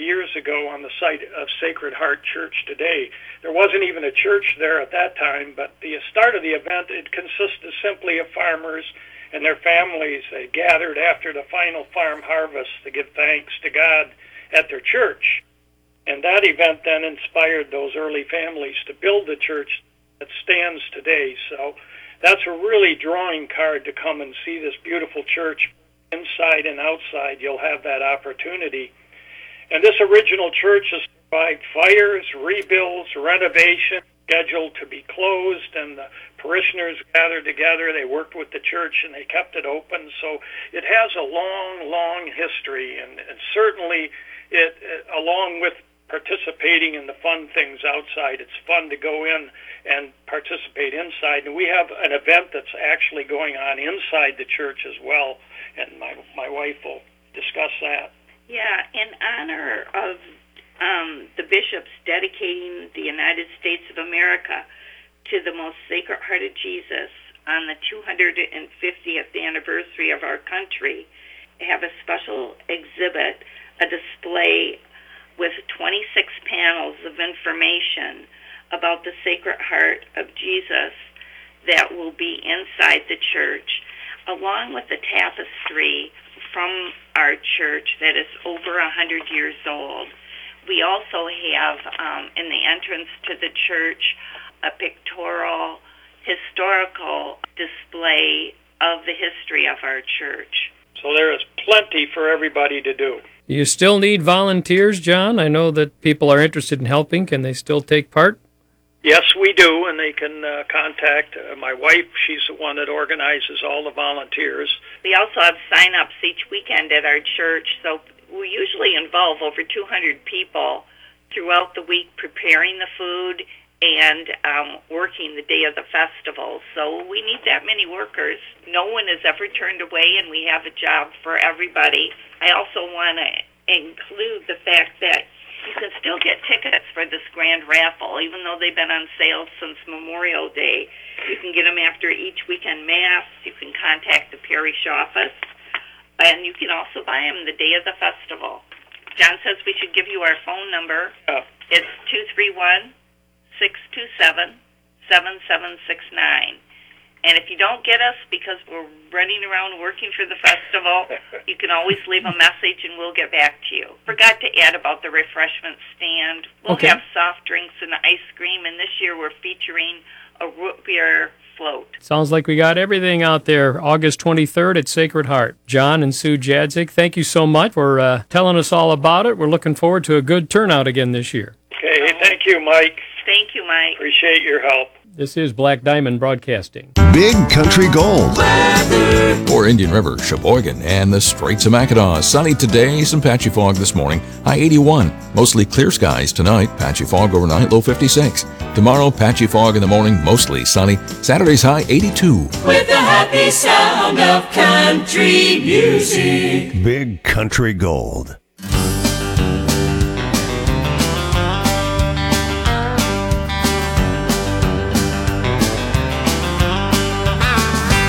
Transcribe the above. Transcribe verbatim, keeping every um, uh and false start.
years ago on the site of Sacred Heart Church today. There wasn't even a church there at that time, but the start of the event, it consisted simply of farmers and their families. They gathered after the final farm harvest to give thanks to God at their church. And that event then inspired those early families to build the church that stands today. So that's a really drawing card to come and see this beautiful church inside and outside. You'll have that opportunity. And this original church has survived fires, rebuilds, renovation, scheduled to be closed, and the parishioners gathered together. They worked with the church and they kept it open. So it has a long, long history, and, and certainly it, it, along with participating in the fun things outside, it's fun to go in and participate inside. And we have an event that's actually going on inside the church as well, and my my wife will discuss that. Yeah, in honor of um, the bishops dedicating the United States of America to the most Sacred Heart of Jesus on the two hundred fiftieth anniversary of our country, have a special exhibit, a display with twenty-six panels of information about the Sacred Heart of Jesus that will be inside the church, along with the tapestry from our church that is over one hundred years old. We also have um, in the entrance to the church a pictorial, historical display of the history of our church. So there is plenty for everybody to do. You still need volunteers, John? I know that people are interested in helping. Can they still take part? Yes, we do, and they can uh, contact uh, my wife. She's the one that organizes all the volunteers. We also have sign-ups each weekend at our church, so we usually involve over two hundred people throughout the week preparing the food and um, working the day of the festival. So we need that many workers. No one is ever turned away, and we have a job for everybody. I also want to include the fact that you can still get tickets for this grand raffle, even though they've been on sale since Memorial Day. You can get them after each weekend Mass. You can contact the parish office, and you can also buy them the day of the festival. John says we should give you our phone number. Uh, It's two three one, six two seven, seven seven six nine. And if you don't get us because we're running around working for the festival, you can always leave a message and we'll get back to you. Forgot to add about the refreshment stand. We'll Okay. have soft drinks and ice cream, and this year we're featuring a root beer float. Sounds like we got everything out there. August twenty-third at Sacred Heart. John and Sue Jadzik, thank you so much for uh, telling us all about it. We're looking forward to a good turnout again this year. Okay, thank you, Mike. Thank you, Mike. Appreciate your help. This is Black Diamond Broadcasting. Big Country Gold. For Indian River, Sheboygan, and the Straits of Mackinac. Sunny today, some patchy fog this morning. High eighty-one. Mostly clear skies tonight. Patchy fog overnight, low fifty-six. Tomorrow, patchy fog in the morning, mostly sunny. Saturday's high eighty-two. With the happy sound of country music. Big Country Gold.